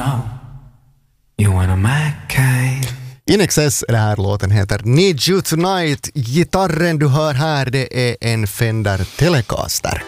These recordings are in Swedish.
know you wanna my kind. In Excess, den här låten heter Need You Tonight. Gitarren du hör här, det är en Fender Telecaster.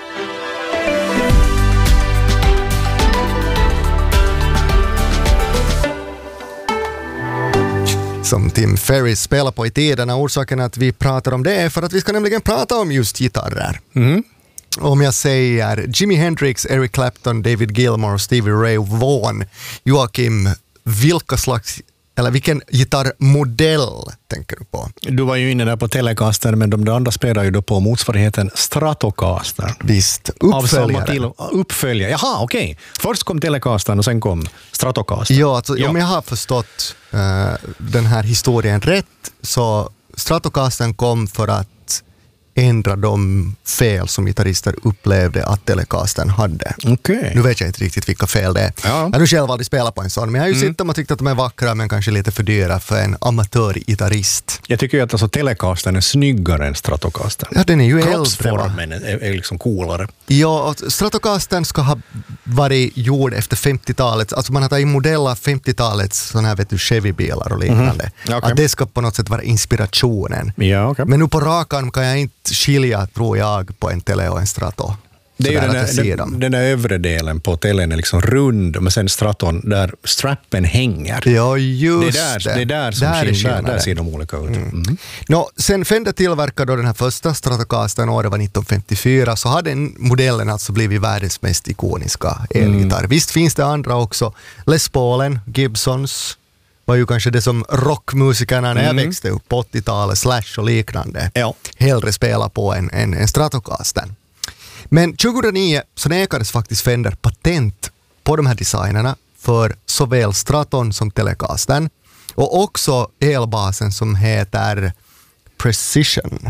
Som Tim Ferriss spelar på i tiden. Orsaken att vi pratar om det är för att vi ska nämligen prata om just gitarrer. Om jag säger Jimi Hendrix, Eric Clapton, David Gilmour, Stevie Ray Vaughan, Joakim, vilken gitarrmodell tänker du på? Du var ju inne där på Telecaster, men de andra spelar ju då på motsvarigheten Stratocaster. Visst, uppföljare. Jaha, okej. Först kom Telecaster och sen kom Stratocaster. Ja, alltså, om jag har förstått den här historien rätt, så Stratocastern kom för att ändra de fel som gitarrister upplevde att Telecastern hade. Okay. Nu vet jag inte riktigt vilka fel det är. Ja. Jag har själv aldrig spelat på en sån, men jag har ju sett dem och tyckt att de är vackra men kanske lite för dyra för en amatörgitarrist. Jag tycker ju att alltså Telecastern är snyggare än Stratocastern. Ja, den är ju äldre. Kroppsformen är liksom coolare. Ja, och Stratocastern ska ha varit gjord efter 50-talet. Alltså man har tagit modell av 50-talets sådana här, vet du, Chevy-bilar och liknande. Okay. Att det ska på något sätt vara inspirationen. Ja, okay. Men nu på rakan kan jag inte skilja, tror jag, på en Tele och en Strato. Det är ju den där övre delen på Telen är liksom rund, men sen Straton där strappen hänger. Ja, just det. Det är där som där ser de olika ut. Sen Fender tillverkade då den här första Stratocastern, året var 1954, så hade den modellen alltså blivit världens mest ikoniska elgitarr. Visst finns det andra också. Les Paulen, Gibsons var ju kanske det som rockmusikerna när jag växte upp på 80-talet, Slash och liknande. Ja. Hellre spela på en Stratocaster. Men 2009 så nekades faktiskt Fender patent på de här designerna för såväl Straton som Telecastern och också elbasen som heter Precision.